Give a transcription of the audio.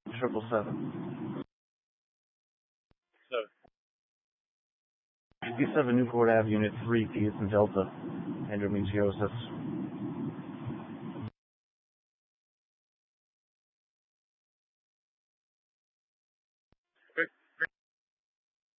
777. 57 Newport Ave, Unit 3, Peterson Delta. Andrew means Joseph.